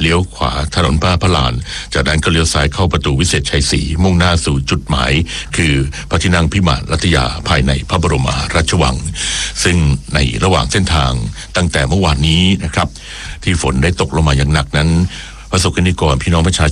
เลี้ยวขวาถนนพระลานจากนั้นก็เลี้ยวซ้ายเข้าประตูวิเศษชัยศรีมุ่งหน้าสู่จุดหมายคือพระที่นั่งพิมานรัตยาภายในพระบรมมหาราชวังซึ่งในระหว่างเส้นทางตั้งแต่เมื่อวานนี้นะครับที่ฝนได้ตกลงมาอย่างหนักนั้นประสบกรณิกรพี่น้องประชา